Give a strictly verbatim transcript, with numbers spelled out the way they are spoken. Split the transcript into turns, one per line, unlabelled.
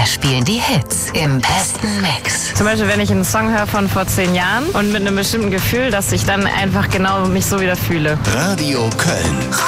spielen die Hits im besten Mix.
Zum Beispiel, wenn ich einen Song höre von vor zehn Jahren und mit einem bestimmten Gefühl, dass ich dann einfach genau mich so wieder fühle.
Radio Köln.